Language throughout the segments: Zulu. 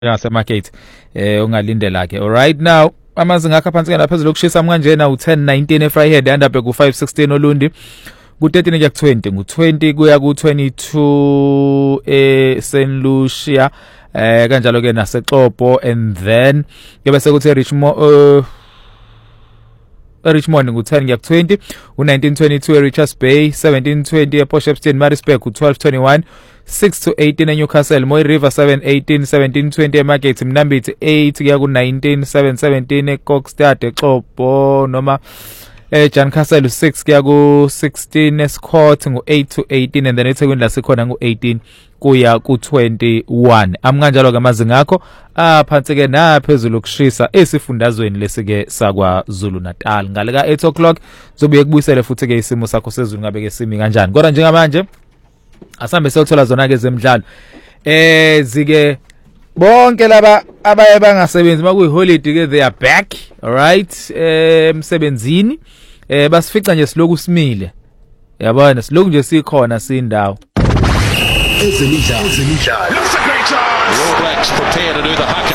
ngasemarket ungalindela ke. All right, now amazinga akha phansi kana phezulu ukushisa manje na u10-19 eFryhead andaphe ku516 olundi ku13 kuya ku20 ngu20 kuya ku22 eSt Lucia kanjalo ke naseXhobo, and then ke bese kuthi Richmond ngu10 kuya ku20 u1922 eRichards Bay, 1720 ePort Shepstone Maritzburg u1221 6 to 18 eNewcastle, Moy River 718 1720 eMarket Mnambithi 8 kuya ku19 717 eKokstad eXhobo noma Jan Castle 6 kuya ku16 eScott ngu8 to 18, and then eThekwini lasikhona ngu18 kuya ku21. Amkanjalo ke amazinga akho aphansi ke naphezulu ukushisa esifundazweni lesike sakwa Zulu Natal. Ngale ka 8 o'clock zobuye kubuyisele futhi ke isimo sakho sezulu ngabe ke simi kanjani. Kodwa njengamanje asambe siyothola zona ke zemidlalo zike bonke laba abaye bangasebenzi makuyi holiday ke they are back, all right, emsebenzini basifica nje siloku simile, yabona siloku nje sikhona sindawo ezemidlalo. Looks a great chance. All Blacks prepare to do the haka.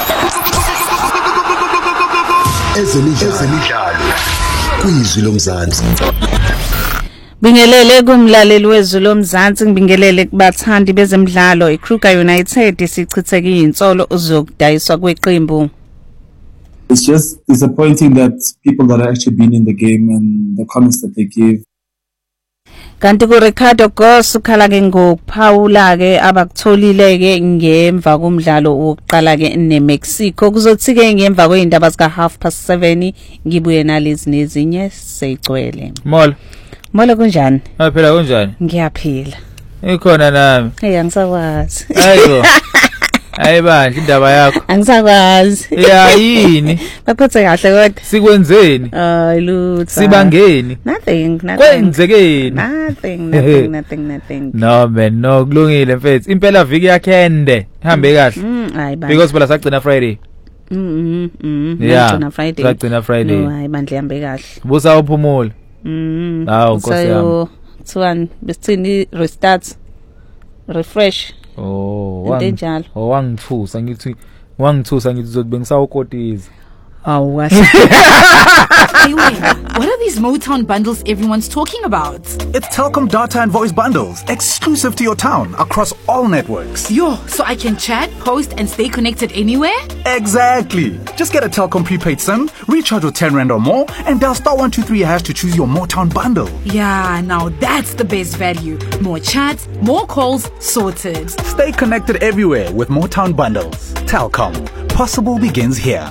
Ezemidlalo kwizwi lomzansi. Bingelele kumlaleli wezwi lomzansi, ngibingelele kubathandi bezemidlalo. iKruger United sichitheke insolo uzokudayiswa kweqembu. It's just disappointing that people that have actually been in the game and the comments that they give. Kanti ku Ricardo Goss ukhala ke ngokuphawula ke abakutholile ke ngemva komdlalo wokuqala ke neMexico. Kuzothi ke ngemva kweindaba zika 7:30 ngibuye nalezi nezinye seyigcwele. Mola kunjani? Phela kunjani? Ngiyaphila. Ikhona nami. Hey angisakwazi. Hayibo. Ayibandla indaba yakho. Angisakwazi. Ya yini? Baphethe kahle kodwa. Sikwenzeni? Ay lutho. Sibangeni? Nothing. Kwenzekeni? Nothing. No man, no kulungile mfethu. Impela viki yakhende. Ihambe kahle. Hayi bandla. Because phela sagcina Friday. Sagcina Friday. Sagcina Friday. No hayi bandla ihambe kahle. Busa uphumula. Hawu Nkosi yami. So besithini restart. Refresh. Ndenjalo. Wangithusa ngithi uzothi bengisawukotiza. Awu kahle. Hey, wait, what are these Motown bundles everyone's talking about? It's Telkom data and voice bundles, exclusive to your town, across all networks. Yo, so I can chat, post, and stay connected anywhere? Exactly. Just get a Telkom prepaid SIM, recharge with 10 Rand or more, and dial *123# to choose your Motown bundle. Yeah, now that's the best value. More chats, more calls, sorted. Stay connected everywhere with Motown bundles. Telkom. Possible begins here.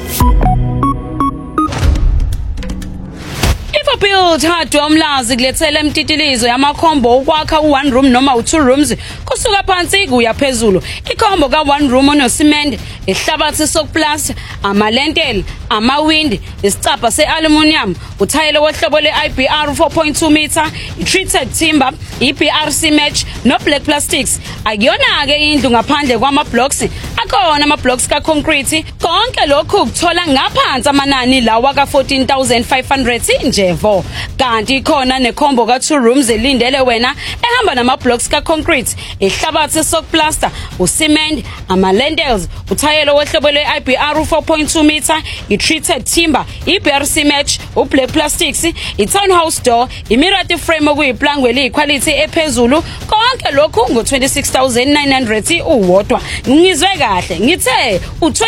Build hardware umlazi kulethela emtitilizo yamakhombo ukwakha u1 room noma u2 rooms kusuka phansi kuya phezulu. Ikhombo ka1 room onosimende, ihlabathi sokuplasta, amalentel, amawindi, isicapha sealuminium, uthayelo wohlobo leIBR 4.2 meter, treated timber, EPRC match no black plastics. Akuyona ke indlu ngaphandle kwama blocks, akhona ama blocks ka concrete. Konke lokhu kuthola ngaphansi amanani lawa ka 14,500 njevo. Kanti khona nekhombo ka2 rooms elindele wena ehamba nama blocks ka concrete, ihlabathi sokuplasta, ucement, ama-lentils, uthayelo wohlobo leIBR 4.2 meter, i-treated timber, EPRC match, u-black plastics, i-townhouse door, imirati frame okuyiplangwe eliyiquality ephezulu. Konke lokhu ngo26,900 uwodwa. Ngizwe kahle ngithe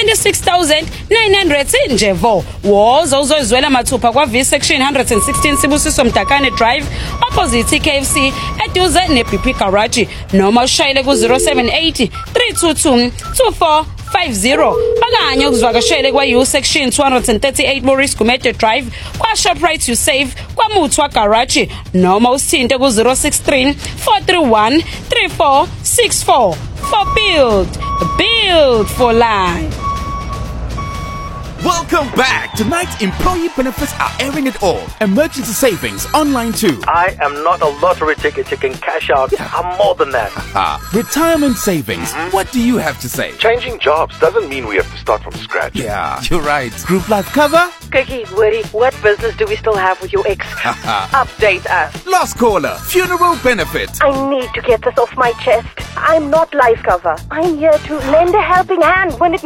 u26,900 njevo. Woza uzozwela mathupha kwa V section 116 Sibusiso Mtakane Drive opposite KFC eduze neBP Garage, noma ushayele ku 0780 322 2450 okanye ukuzwakashele kwa U section 238 Maurice Gumede Drive kwa Shoprite uSave kwa Muthwa Garage, noma usithinte ku 063 431 3464 for build for life. Welcome back. Tonight, employee benefits are airing it all. Emergency savings online too. I am not a lottery ticket you can cash out. I'm more than that. Retirement savings. What do you have to say? Changing jobs doesn't mean we have to start from scratch. Yeah, you're right. Group life cover? Cookie, Woody, what business do we still have with your ex? Update us. Last caller, funeral benefit. I need to get this off my chest. I'm not life cover. I'm here to lend a helping hand when it